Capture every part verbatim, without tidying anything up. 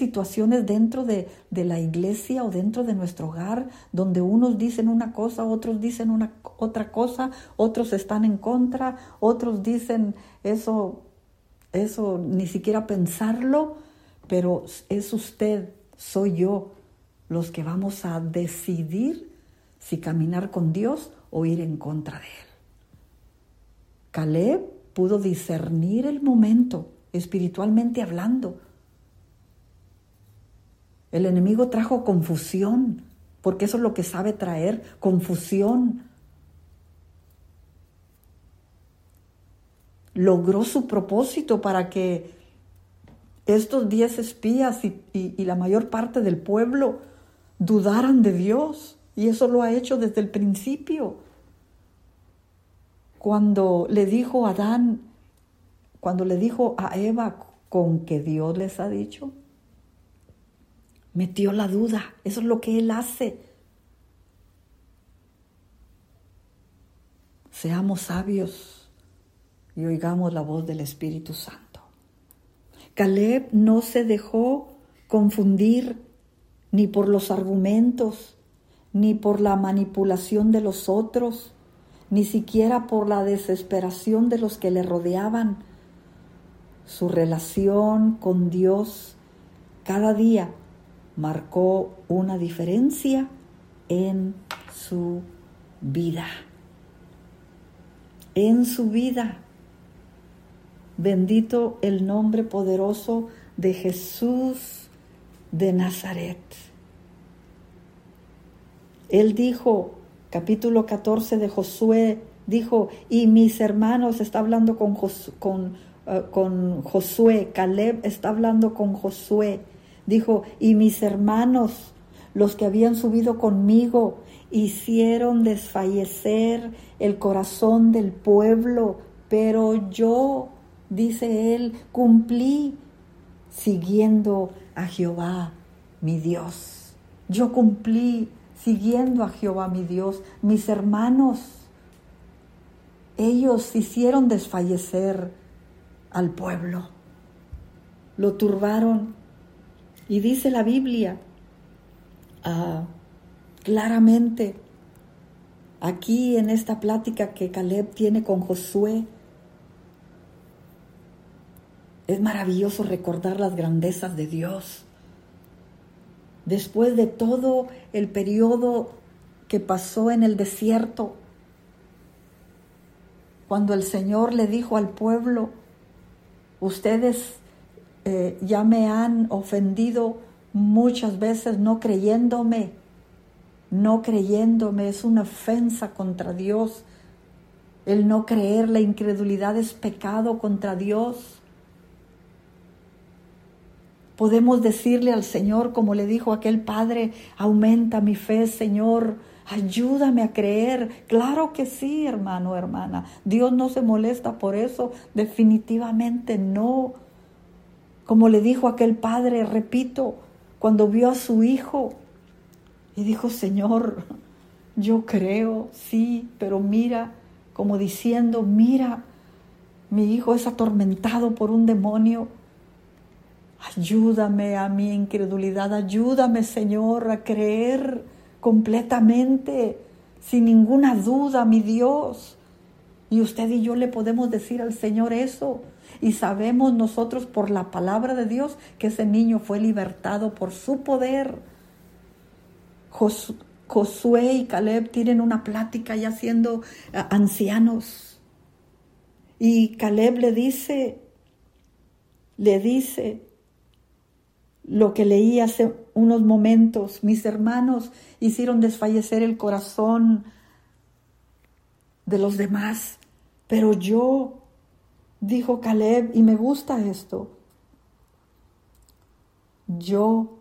situaciones dentro de, de la iglesia o dentro de nuestro hogar donde unos dicen una cosa, otros dicen una, otra cosa, otros están en contra, otros dicen eso, eso ni siquiera pensarlo, pero es usted, soy yo, los que vamos a decidir si caminar con Dios o ir en contra de Él. Caleb pudo discernir el momento, espiritualmente hablando. El enemigo trajo confusión, porque eso es lo que sabe traer, confusión. Logró su propósito para que estos diez espías y, y, y la mayor parte del pueblo dudaran de Dios. Y eso lo ha hecho desde el principio. Cuando le dijo a Adán, cuando le dijo a Eva, ¿con que Dios les ha dicho? Metió la duda. Eso es lo que Él hace. Seamos sabios y oigamos la voz del Espíritu Santo. Caleb no se dejó confundir ni por los argumentos, ni por la manipulación de los otros, ni siquiera por la desesperación de los que le rodeaban. Su relación con Dios cada día marcó una diferencia en su vida. En su vida. Bendito el nombre poderoso de Jesús de Nazaret. Él dijo, capítulo catorce de Josué, dijo, y mis hermanos, está hablando con, Jos, con, uh, con Josué, Caleb está hablando con Josué, dijo, y mis hermanos, los que habían subido conmigo, hicieron desfallecer el corazón del pueblo, pero yo, dice él, cumplí siguiendo a Jehová, mi Dios. Yo cumplí siguiendo a Jehová, mi Dios. Mis hermanos, ellos hicieron desfallecer al pueblo. Lo turbaron. Y dice la Biblia, uh, claramente, aquí en esta plática que Caleb tiene con Josué, es maravilloso recordar las grandezas de Dios. Después de todo el periodo que pasó en el desierto, cuando el Señor le dijo al pueblo, ustedes eh, ya me han ofendido muchas veces no creyéndome, no creyéndome, es una ofensa contra Dios. El no creer, la incredulidad es pecado contra Dios. Podemos decirle al Señor, como le dijo aquel padre, aumenta mi fe, Señor, ayúdame a creer. Claro que sí, hermano, hermana. Dios no se molesta por eso, definitivamente no. Como le dijo aquel padre, repito, cuando vio a su hijo y dijo, Señor, yo creo, sí, pero mira, como diciendo, mira, mi hijo es atormentado por un demonio. Ayúdame a mi incredulidad, ayúdame, Señor, a creer completamente, sin ninguna duda, mi Dios. Y usted y yo le podemos decir al Señor eso. Y sabemos nosotros por la palabra de Dios que ese niño fue libertado por su poder. Jos- Josué y Caleb tienen una plática ya siendo uh, ancianos. Y Caleb le dice, le dice, lo que leí hace unos momentos, mis hermanos hicieron desfallecer el corazón de los demás, pero yo, dijo Caleb, y me gusta esto, yo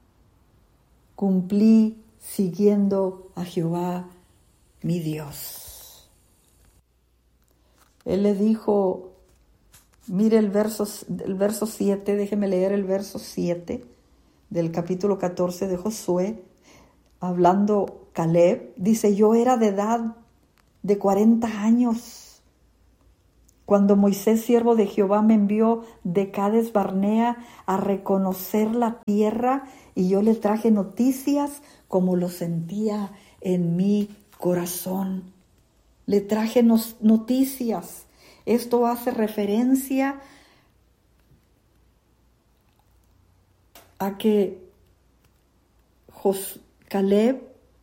cumplí siguiendo a Jehová, mi Dios. Él le dijo, mire el verso, el verso siete, déjeme leer el verso siete del capítulo catorce de Josué, hablando Caleb, dice, yo era de edad de cuarenta años Cuando Moisés, siervo de Jehová, me envió de Cades Barnea a reconocer la tierra, y yo le traje noticias como lo sentía en mi corazón. Le traje nos- noticias. Esto hace referencia a que Jos- Caleb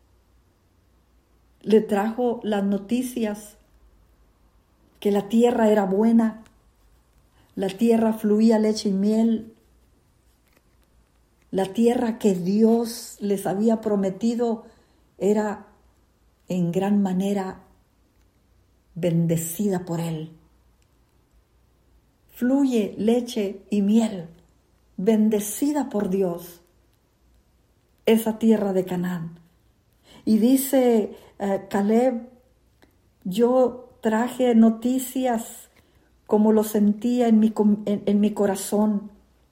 le trajo las noticias que la tierra era buena, la tierra fluía leche y miel, la tierra que Dios les había prometido era en gran manera bendecida por Él. Fluye leche y miel, bendecida por Dios, esa tierra de Canaán. Y dice uh, Caleb, yo traje noticias como lo sentía en mi, en, en mi corazón.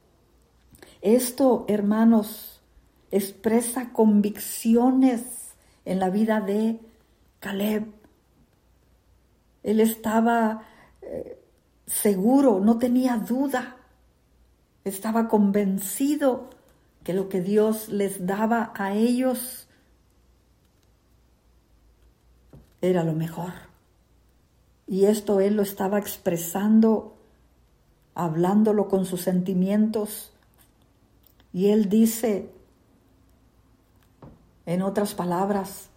Esto, hermanos, expresa convicciones en la vida de Caleb. Él estaba eh, seguro, no tenía duda, estaba convencido que lo que Dios les daba a ellos era lo mejor. Y esto él lo estaba expresando, hablándolo con sus sentimientos. Y él dice, en otras palabras,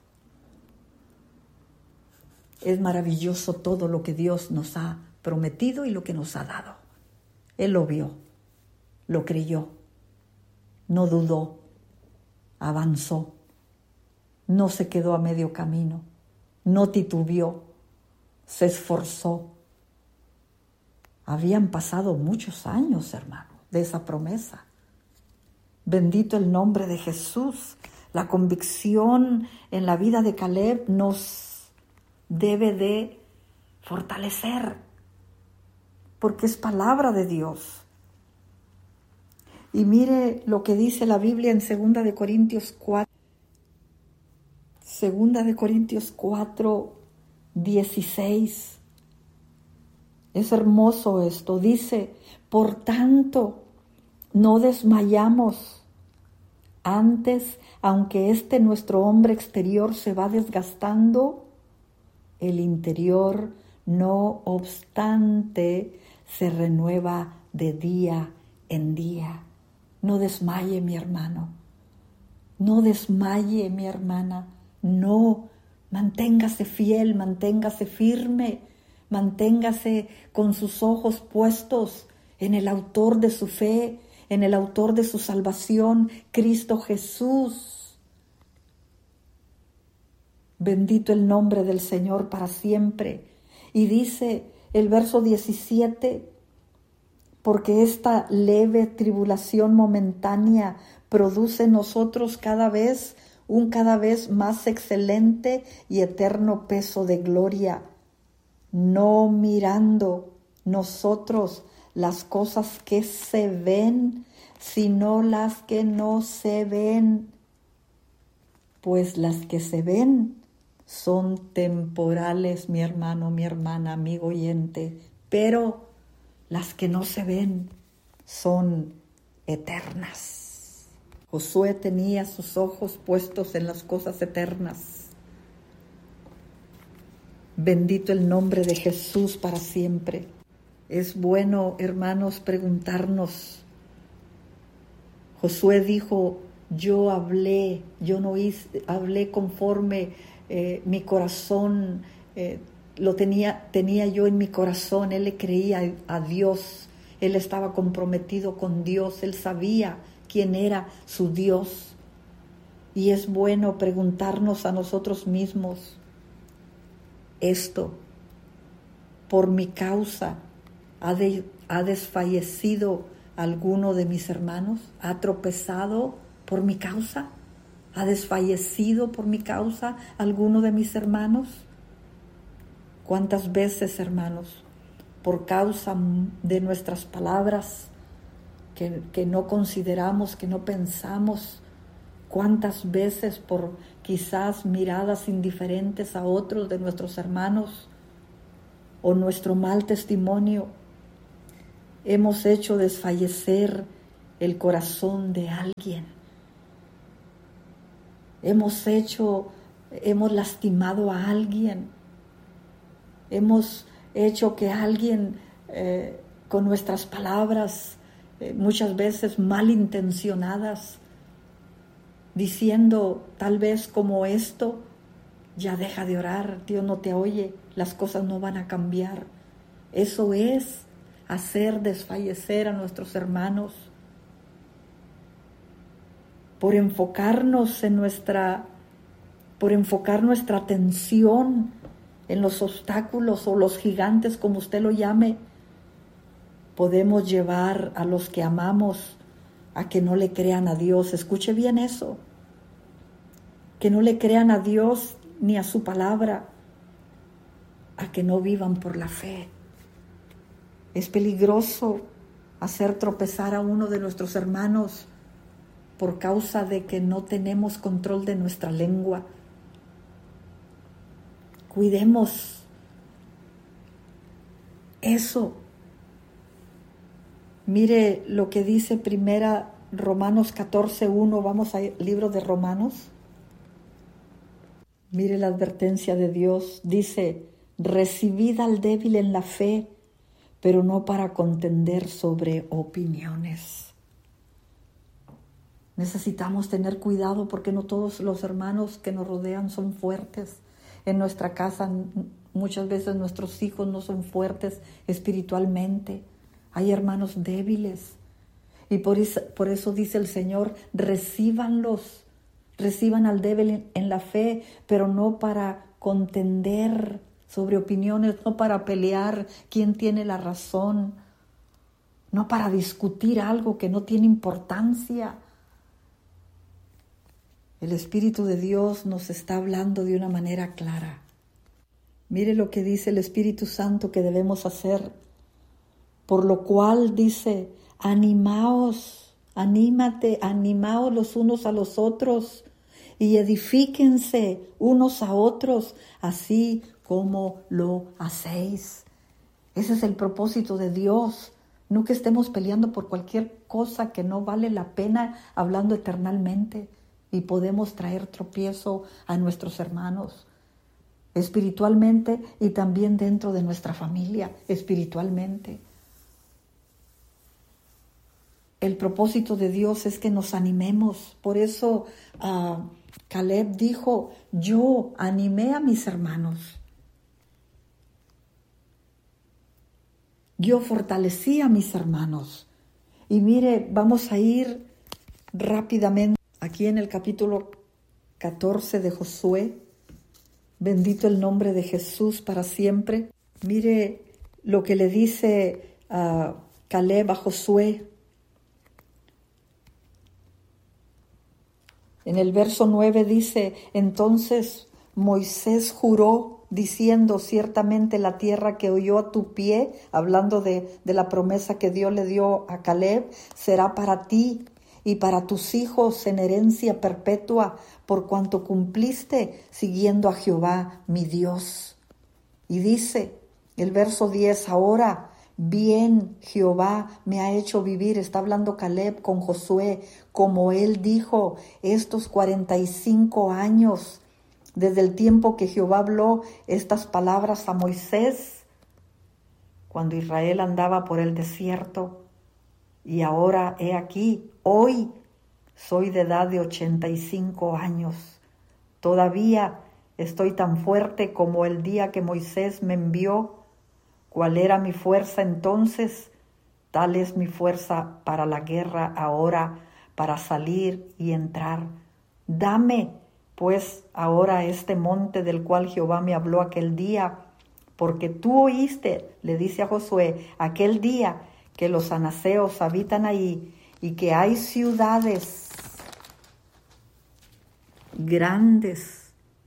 es maravilloso todo lo que Dios nos ha prometido y lo que nos ha dado. Él lo vio, lo creyó, no dudó, avanzó, no se quedó a medio camino, no titubeó, se esforzó. Habían pasado muchos años, hermano, de esa promesa. Bendito el nombre de Jesús. La convicción en la vida de Caleb nos debe de fortalecer, porque es palabra de Dios. Y mire lo que dice la Biblia en segunda de Corintios cuatro. segunda de Corintios cuatro, dieciséis. Es hermoso esto. Dice, por tanto, no desmayamos. Antes, aunque este nuestro hombre exterior se va desgastando, el interior, no obstante, se renueva de día en día. No desmaye, mi hermano. No desmaye, mi hermana. No, manténgase fiel, manténgase firme, manténgase con sus ojos puestos en el autor de su fe, en el autor de su salvación, Cristo Jesús. Bendito el nombre del Señor para siempre. Y dice el verso diecisiete, porque esta leve tribulación momentánea produce en nosotros cada vez un cada vez más excelente y eterno peso de gloria, no mirando nosotros las cosas que se ven, sino las que no se ven, pues las que se ven son temporales, mi hermano, mi hermana, amigo oyente, pero las que no se ven son eternas. Josué tenía sus ojos puestos en las cosas eternas. Bendito el nombre de Jesús para siempre. Es bueno, hermanos, preguntarnos. Josué dijo, yo hablé, yo no hice, hablé conforme eh, mi corazón, eh, lo tenía, tenía yo en mi corazón. Él le creía a Dios, él estaba comprometido con Dios, él sabía quién era su Dios. Y es bueno preguntarnos a nosotros mismos esto: por mi causa, ¿ha, de, ha desfallecido alguno de mis hermanos? ¿Ha tropezado por mi causa? ¿Ha desfallecido por mi causa alguno de mis hermanos? ¿Cuántas veces, hermanos, por causa de nuestras palabras, que, que no consideramos, que no pensamos, cuántas veces por quizás miradas indiferentes a otros de nuestros hermanos, o nuestro mal testimonio hemos hecho desfallecer el corazón de alguien. Hemos hecho, hemos lastimado a alguien. Hemos hecho que alguien eh, con nuestras palabras, eh, muchas veces malintencionadas, diciendo tal vez como esto: ya deja de orar, Dios no te oye, las cosas no van a cambiar. Eso es hacer desfallecer a nuestros hermanos. Por enfocarnos en nuestra, por enfocar nuestra atención en los obstáculos o los gigantes, como usted lo llame, podemos llevar a los que amamos a que no le crean a Dios. Escuche bien eso. Que no le crean a Dios ni a su palabra, a que no vivan por la fe. Es peligroso hacer tropezar a uno de nuestros hermanos por causa de que no tenemos control de nuestra lengua. Cuidemos eso. Mire lo que dice primera Romanos catorce uno. Vamos al libro de Romanos. Mire la advertencia de Dios. Dice: recibid al débil en la fe, pero no para contender sobre opiniones. Necesitamos tener cuidado porque no todos los hermanos que nos rodean son fuertes. En nuestra casa muchas veces nuestros hijos no son fuertes espiritualmente. Hay hermanos débiles. Y por eso, por eso dice el Señor: recíbanlos, reciban al débil en la fe, pero no para contender sobre opiniones, no para pelear quién tiene la razón, no para discutir algo que no tiene importancia. El Espíritu de Dios nos está hablando de una manera clara. Mire lo que dice el Espíritu Santo que debemos hacer. Por lo cual dice: animaos, anímate, animaos los unos a los otros y edifíquense unos a otros, así como lo hacéis. Ese es el propósito de Dios. No que estemos peleando por cualquier cosa que no vale la pena, hablando eternamente. Y podemos traer tropiezo a nuestros hermanos espiritualmente y también dentro de nuestra familia espiritualmente. El propósito de Dios es que nos animemos. Por eso uh, Caleb dijo: yo animé a mis hermanos. Yo fortalecí a mis hermanos. Y mire, vamos a ir rápidamente aquí en el capítulo catorce de Josué. Bendito el nombre de Jesús para siempre. Mire lo que le dice uh, Caleb a Josué. En el verso nueve dice: entonces Moisés juró diciendo: ciertamente la tierra que oyó a tu pie, hablando de, de la promesa que Dios le dio a Caleb, será para ti y para tus hijos en herencia perpetua, por cuanto cumpliste siguiendo a Jehová mi Dios. Y dice el verso diez: ahora bien Jehová me ha hecho vivir, está hablando Caleb con Josué, como él dijo, estos cuarenta y cinco años, desde el tiempo que Jehová habló estas palabras a Moisés, cuando Israel andaba por el desierto. Y ahora he aquí, hoy soy de edad de ochenta y cinco años. Todavía estoy tan fuerte como el día que Moisés me envió. ¿Cuál era mi fuerza entonces? Tal es mi fuerza para la guerra ahora, para salir y entrar. Dame, pues, ahora este monte del cual Jehová me habló aquel día, porque tú oíste, le dice a Josué, aquel día que los anaseos habitan ahí y que hay ciudades grandes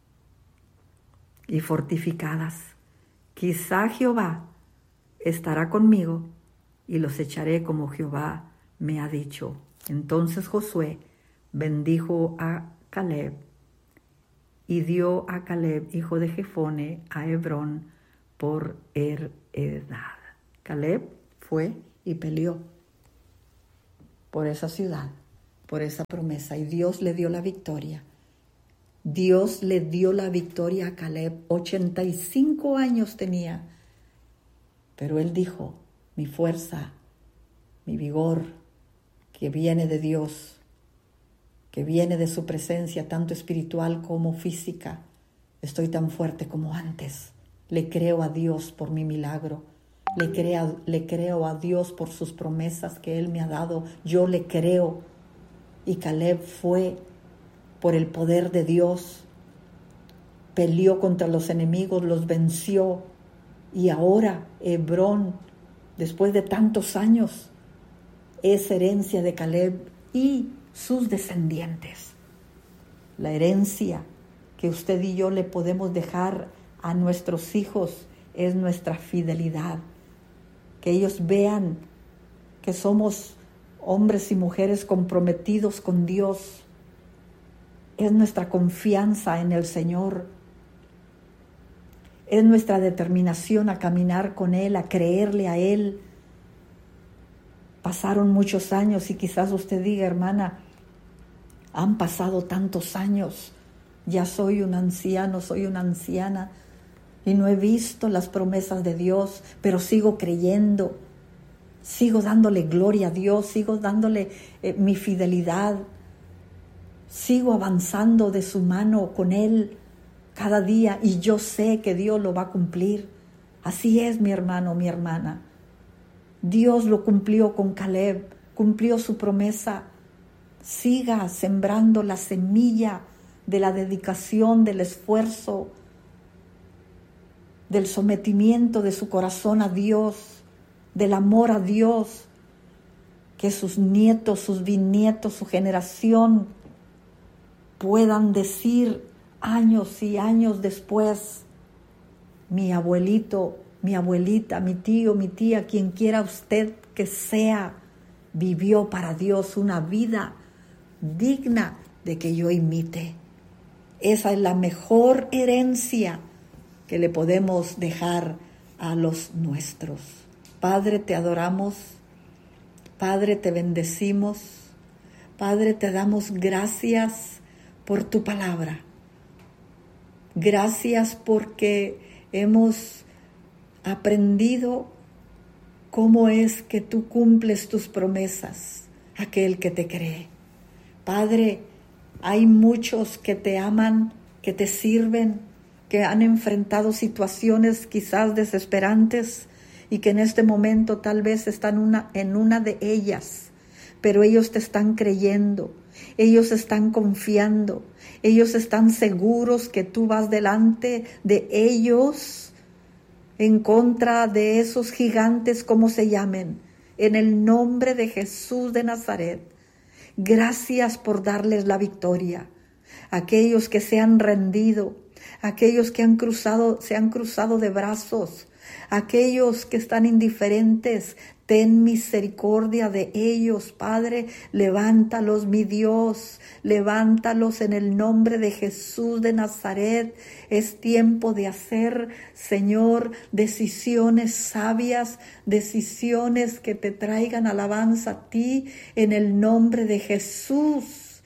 y fortificadas. Quizá Jehová estará conmigo y los echaré como Jehová me ha dicho. Entonces Josué bendijo a Caleb y dio a Caleb, hijo de Jefone, a Hebrón por heredad. Caleb fue y peleó por esa ciudad, por esa promesa, y Dios le dio la victoria. Dios le dio la victoria a Caleb. ochenta y cinco años tenía, pero él dijo: mi fuerza, mi vigor, que viene de Dios, que viene de su presencia, tanto espiritual como física, estoy tan fuerte como antes. Le creo a Dios por mi milagro. Le creo, le creo a Dios por sus promesas que Él me ha dado. Yo le creo. Y Caleb fue por el poder de Dios. Peleó contra los enemigos, los venció. Y ahora Hebrón, después de tantos años, es herencia de Caleb y sus descendientes. La herencia que usted y yo le podemos dejar a nuestros hijos es nuestra fidelidad. Que ellos vean que somos hombres y mujeres comprometidos con Dios. Es nuestra confianza en el Señor. Es nuestra determinación a caminar con Él, a creerle a Él. Pasaron muchos años y quizás usted diga: hermana, han pasado tantos años, ya soy un anciano, soy una anciana, y no he visto las promesas de Dios, pero sigo creyendo, sigo dándole gloria a Dios, sigo dándole eh, mi fidelidad, sigo avanzando de su mano con Él cada día, y yo sé que Dios lo va a cumplir. Así es, mi hermano, mi hermana. Dios lo cumplió con Caleb, cumplió su promesa. Siga sembrando la semilla de la dedicación, del esfuerzo, del sometimiento de su corazón a Dios, del amor a Dios, que sus nietos, sus bisnietos, su generación puedan decir años y años después: mi abuelito, mi abuelita, mi tío, mi tía, quien quiera usted que sea, vivió para Dios una vida digna de que yo imite. Esa es la mejor herencia que le podemos dejar a los nuestros. Padre, te adoramos. Padre, te bendecimos. Padre, te damos gracias por tu palabra. Gracias porque hemos aprendido cómo es que tú cumples tus promesas, aquel que te cree. Padre, hay muchos que te aman, que te sirven, que han enfrentado situaciones quizás desesperantes y que en este momento tal vez están una, en una de ellas, pero ellos te están creyendo, ellos están confiando, ellos están seguros que tú vas delante de ellos en contra de esos gigantes, como se llamen, en el nombre de Jesús de Nazaret. Gracias por darles la victoria. Aquellos que se han rendido, aquellos que han cruzado, se han cruzado de brazos, aquellos que están indiferentes, ten misericordia de ellos, Padre. Levántalos, mi Dios, levántalos en el nombre de Jesús de Nazaret. Es tiempo de hacer, Señor, decisiones sabias, decisiones que te traigan alabanza a ti, en el nombre de Jesús.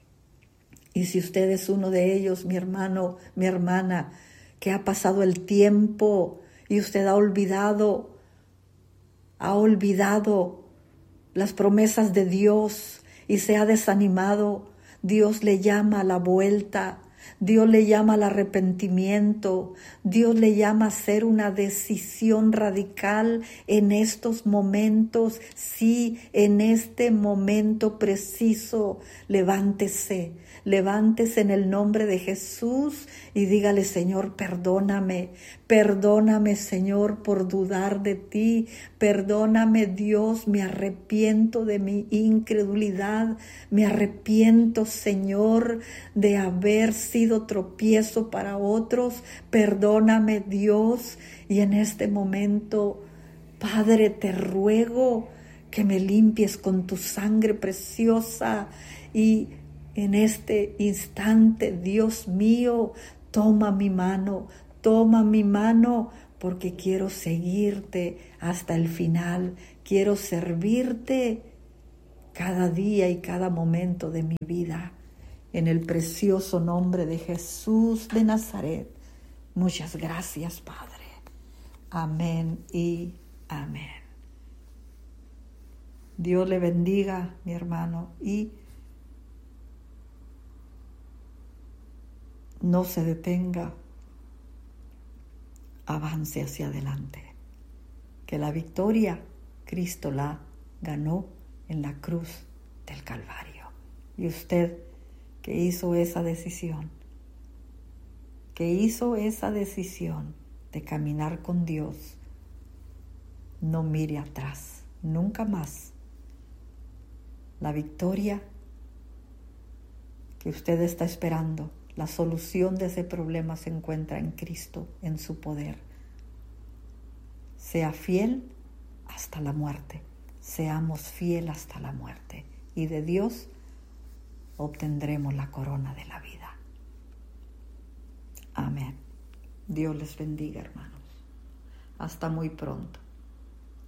Y si usted es uno de ellos, mi hermano, mi hermana, que ha pasado el tiempo y usted ha olvidado, ha olvidado las promesas de Dios y se ha desanimado, Dios le llama a la vuelta, Dios le llama al arrepentimiento, Dios le llama a hacer una decisión radical en estos momentos. Sí, en este momento preciso, levántese, levántese en el nombre de Jesús y dígale: Señor, perdóname, perdóname, Señor, por dudar de ti, perdóname, Dios, me arrepiento de mi incredulidad, me arrepiento, Señor, de haber sido tropiezo para otros, perdóname, Dios, y en este momento, Padre, te ruego que me limpies con tu sangre preciosa y en este instante, Dios mío, toma mi mano, toma mi mano porque quiero seguirte hasta el final. Quiero servirte cada día y cada momento de mi vida. En el precioso nombre de Jesús de Nazaret. Muchas gracias, Padre. Amén y amén. Dios le bendiga, mi hermano, y no se detenga. Avance hacia adelante. Que la victoria Cristo la ganó en la cruz del Calvario. Y usted que hizo esa decisión, que hizo esa decisión de caminar con Dios, no mire atrás, nunca más. La victoria que usted está esperando, la solución de ese problema se encuentra en Cristo, en su poder. Sea fiel hasta la muerte. Seamos fiel hasta la muerte. Y de Dios obtendremos la corona de la vida. Amén. Dios les bendiga, hermanos. Hasta muy pronto.